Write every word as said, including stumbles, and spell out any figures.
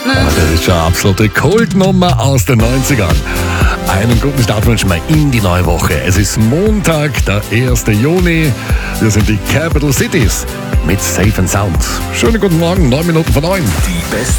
Das ist schon eine absolute Kultnummer aus den neunzigern. Einen guten Start wünschen wir in die neue Woche. Es ist Montag, der erste Juni. Wir sind die Capital Cities mit Safe and Sound. Schönen guten Morgen, neun Minuten vor neun. Die besten